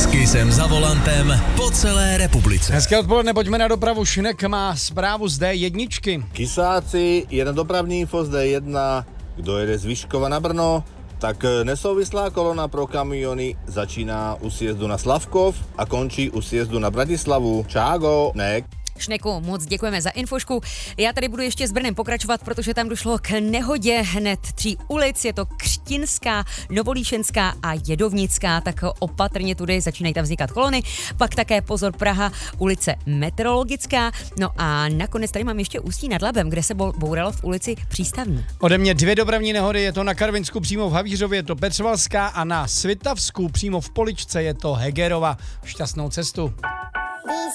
S Kissem za volantem po celé republice. Hezké odpoledne, pojďme na dopravu. Šinek má zprávu z D1. Kisáci, jeden dopravní info z D1, kdo jede z Vyškova na Brno, tak nesouvislá kolona pro kamiony začíná u sjezdu na Slavkov a končí u sjezdu na Bratislavu. Čágo, nek. Šneku, moc děkujeme za infošku. Já tady budu ještě s Brnem pokračovat, protože tam došlo k nehodě hned 3 ulic. Je to Křtinská, Novolíšenská a Jedovnická, tak opatrně tudy začínají tam vznikat kolony. Pak také pozor Praha, ulice Meteorologická. No a nakonec tady mám ještě Ústí nad Labem, kde se bouralo v ulici Přístavní. Ode mě 2 dopravní nehody, je to na Karvinsku přímo v Havířově, je to Petřvalská a na Svitavsku přímo v Poličce je to Hegerova. Šťastnou cestu.